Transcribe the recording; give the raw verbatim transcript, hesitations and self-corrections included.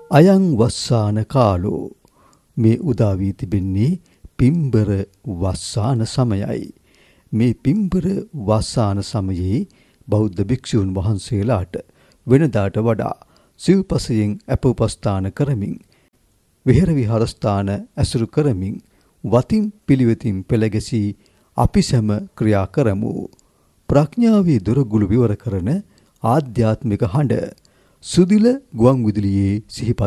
අයං වස්සාන කාලෝ මේ උදා වී තිබෙන්නේ පිම්බර වස්සාන සමයයි. මේ පිම්බර වස්සාන සමයේ බෞද්ධ භික්ෂූන් වහන්සේලාට වෙනදාට වඩා සිව්පසයෙන් අපෝපස්ථාන කරමින් විහෙර විහාරස්ථාන ඇසුරු කරමින් වතින් පිළිවෙතින් පෙළගැසී අපි සැම ක්‍රියා කරමු. ප්‍රඥාවේ දොරගුළු විවර කරන ආධ්‍යාත්මික හඬ සුදිල ගුවන් විදුලියේ සිහිපත්